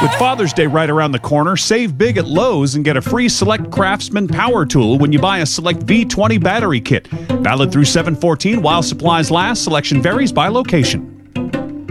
With Father's Day right around the corner, save big at Lowe's and get a free Select Craftsman power tool when you buy a Select V20 battery kit. Valid through 7/14 while supplies last. Selection varies by location.